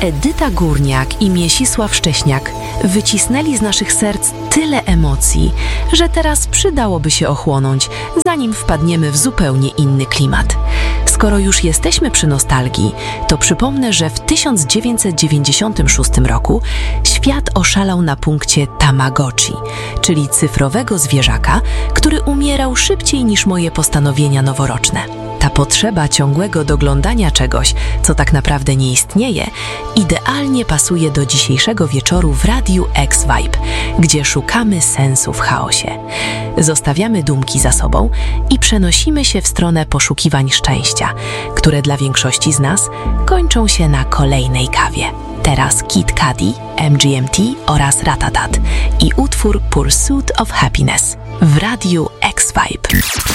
Edyta Górniak i Miesisław Szcześniak wycisnęli z naszych serc tyle emocji, że teraz przydałoby się ochłonąć, zanim wpadniemy w zupełnie inny klimat. Skoro już jesteśmy przy nostalgii, to przypomnę, że w 1996 roku świat oszalał na punkcie Tamagotchi, czyli cyfrowego zwierzaka, który umierał szybciej niż moje postanowienia noworoczne. Ta potrzeba ciągłego doglądania czegoś, co tak naprawdę nie istnieje, idealnie pasuje do dzisiejszego wieczoru w Radiu X-Vibe, gdzie szukamy sensu w chaosie. Zostawiamy dumki za sobą i przenosimy się w stronę poszukiwań szczęścia, które dla większości z nas kończą się na kolejnej kawie. Teraz Kid Cudi, MGMT oraz Ratatat i utwór Pursuit of Happiness w Radiu X-Vibe.